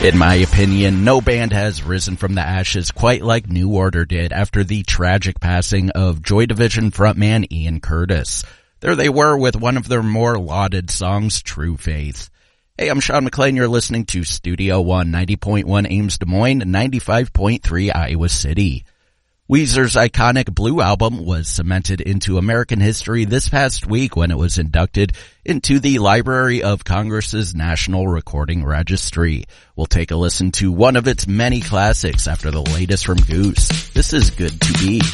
In my opinion, no band has risen from the ashes quite like New Order did after the tragic passing of Joy Division frontman Ian Curtis. There they were with one of their more lauded songs, True Faith. Hey, I'm Sean McLean. You're listening to Studio One, 90.1 Ames Des Moines, 95.3 Iowa City. Weezer's iconic Blue album was cemented into American history this past week when it was inducted into the Library of Congress's National Recording Registry. We'll take a listen to one of its many classics after the latest from Goose. This is Good to Be.